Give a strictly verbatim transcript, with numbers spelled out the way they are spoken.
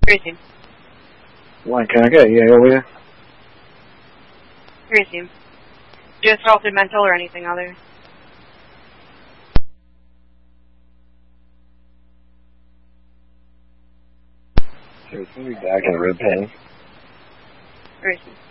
Greasy. Why, can I get a yeah over you? Greasy. Do you assaulted mental or anything other? Seriously, back in the rib pain. Greasy.